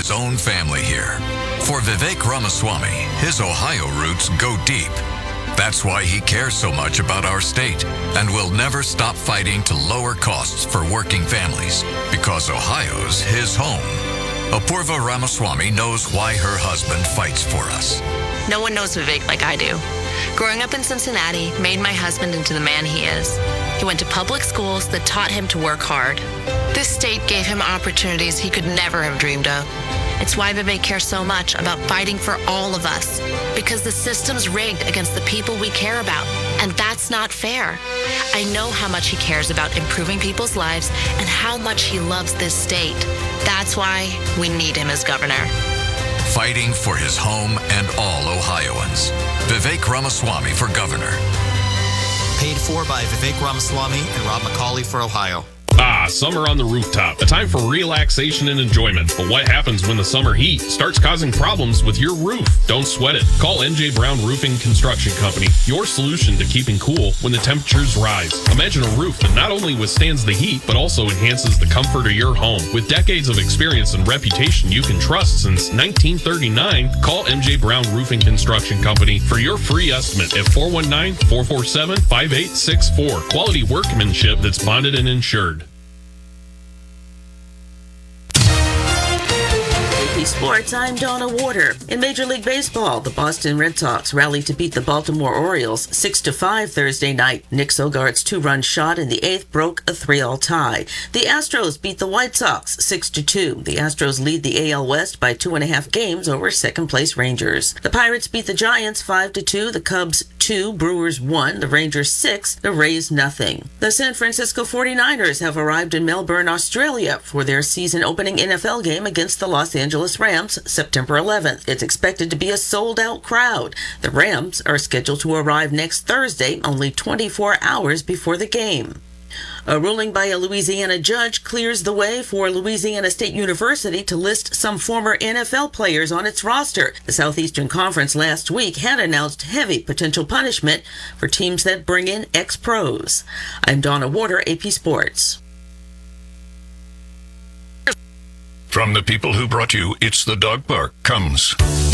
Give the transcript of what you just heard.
his own family here. For Vivek Ramaswamy, his Ohio roots go deep. That's why he cares so much about our state and will never stop fighting to lower costs for working families, because Ohio's his home. Apurva Ramaswamy knows why her husband fights for us. No one knows Vivek like I do. Growing up in Cincinnati made my husband into the man he is. He went to public schools that taught him to work hard. This state gave him opportunities he could never have dreamed of. It's why Vivek cares so much about fighting for all of us, because the system's rigged against the people we care about, and that's not fair. I know how much he cares about improving people's lives and how much he loves this state. That's why we need him as governor. Fighting for his home and all Ohioans. Vivek Ramaswamy for governor. Paid for by Vivek Ramaswamy and Rob McCauley for Ohio. Summer on the rooftop. A time for relaxation and enjoyment. But what happens when the summer heat starts causing problems with your roof? Don't sweat it. Call NJ Brown Roofing Construction Company. Your solution to keeping cool when the temperatures rise. Imagine a roof that not only withstands the heat, but also enhances the comfort of your home. With decades of experience and reputation you can trust since 1939, call NJ Brown Roofing Construction Company for your free estimate at 419-447-5864. Quality workmanship that's bonded and insured. Sports, I'm Donna Warder. In Major League Baseball, the Boston Red Sox rallied to beat the Baltimore Orioles 6-5 Thursday night. Nick Sogart's two-run shot in the eighth broke a 3-all tie. The Astros beat the White Sox 6-2. The Astros lead the AL West by 2.5 games over second-place Rangers. The Pirates beat the Giants 5-2. The Cubs 2, Brewers 1, the Rangers 6, the Rays nothing. The San Francisco 49ers have arrived in Melbourne, Australia for their season-opening NFL game against the Los Angeles Rams September 11th. It's expected to be a sold-out crowd. The Rams are scheduled to arrive next Thursday, only 24 hours before the game. A ruling by a Louisiana judge clears the way for Louisiana State University to list some former NFL players on its roster. The Southeastern Conference last week had announced heavy potential punishment for teams that bring in ex-pros. I'm Donna Warder, AP Sports. From the people who brought you It's the Dog Park comes